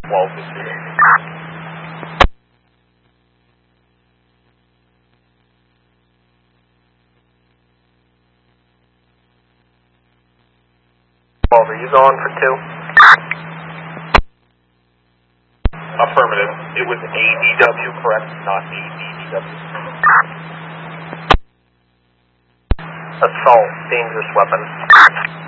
12 to 2. Are you going for 2? Affirmative. It was ADW, correct? Not ADW. Assault, dangerous weapon.